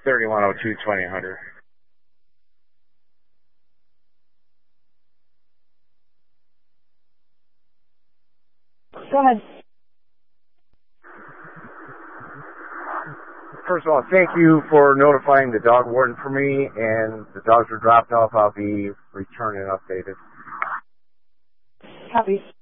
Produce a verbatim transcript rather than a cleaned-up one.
thirty-one oh two, twenty hundred. Go ahead. First of all, thank you for notifying the dog warden for me, and the dogs were dropped off. I'll be returning updated. Copy.